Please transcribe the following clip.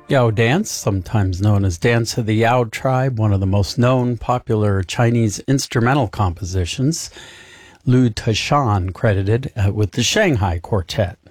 Yao dance, sometimes known as Dance of the Yao tribe, one of the most known popular Chinese instrumental compositions. Liu Tashan credited with the Shanghai Quartet.